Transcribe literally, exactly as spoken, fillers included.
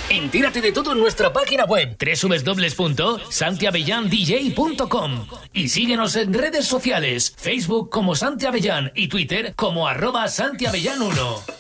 Entérate de todo en nuestra página web doble u doble u doble u punto santi avellán d j punto com y síguenos en redes sociales, Facebook como Santi Avellán y Twitter como arroba Santi Avellán uno.